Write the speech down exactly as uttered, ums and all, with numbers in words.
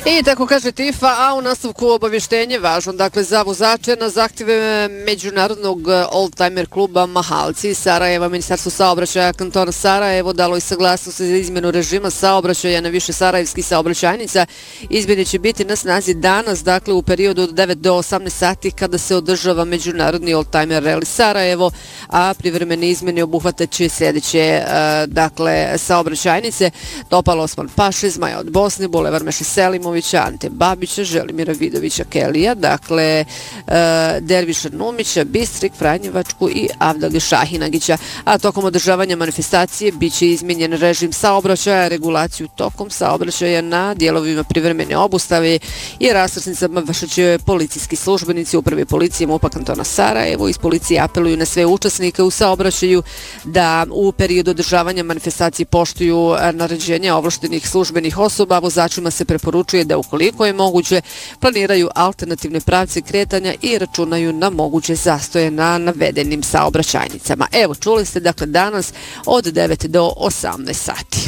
I tako kaže Tifa, a u nastavku obavještenje važno, dakle za vozače na zahtjeve Međunarodnog oldtimer kluba Mahalci Sarajeva, Ministarstvo saobraćaja kantona Sarajevo dalo i saglasnost za izmjenu režima saobraćaja na više sarajevskih saobraćajnica. Izmjene će biti na snazi danas, dakle u periodu od devet do osamnaest sati kada se održava Međunarodni oldtimer rally Sarajevo, a privremene izmjene obuhvataće sljedeće dakle saobraćajnice: Topal Osman Paše, Zmaja od Bosne, Bulevar Meše Selimovića, Ante Babića, Želimira Vidovića Kelija, dakle Derviša Numića, Bistrik, Franjevačku i Avdalje Šahinagića. A tokom održavanja manifestacije biće izmijenjen režim saobraćaja, regulaciju tokom saobraćaja na dijelovima privremene obustave i raskrsnicama vršit će policijski službenici Uprave policije MUP-a kantona Sarajevo. Iz policije apeluju na sve učesnike u saobraćaju da u periodu održavanja manifestacije poštuju naređenja ovlaštenih službenih osoba. Vozačima se preporučuje da ukoliko je moguće planiraju alternativne pravce kretanja i računaju na moguće zastoje na navedenim saobraćajnicama. Evo, čuli ste, dakle danas od devet do osamnaest sati.